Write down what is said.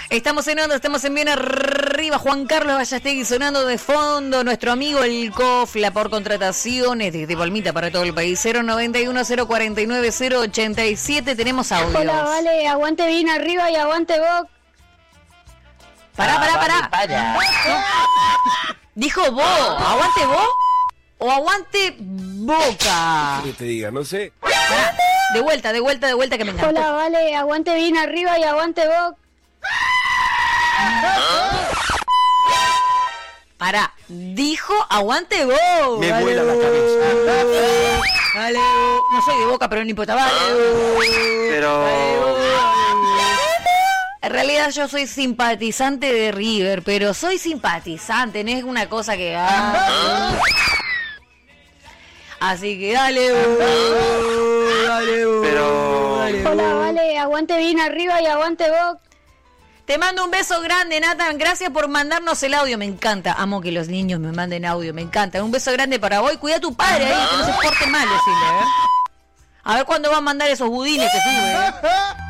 Estamos en bien arriba. Juan Carlos Gallastegui sonando de fondo. Nuestro amigo el COFLA por contrataciones de Palmita para todo el país. 091-049-087. Tenemos audios. Hola, vale, aguante bien arriba y aguante vos. Pará. Para. Dijo vos. ¿Aguante vos? ¿O aguante Boca? ¿Qué te diga? No sé. Pará. De vuelta que me encanta. Hola, vale, aguante bien arriba y aguante vos. Pará, dijo aguante vos. Me vuela la cabeza. Vale, no soy de Boca, pero no importa. Vale, Pero... En realidad yo soy simpatizante de River, pero soy simpatizante, no es una cosa que... Así que dale, Pero... Hola, vale, aguante bien arriba y aguante vos. Te mando un beso grande, Nathan. Gracias por mandarnos el audio. Me encanta. Amo que los niños me manden audio. Me encanta. Un beso grande para vos. Cuida a tu padre ahí, que no se porte mal, decirle, ¿eh? A ver cuándo va a mandar esos budines que sube, ¿eh?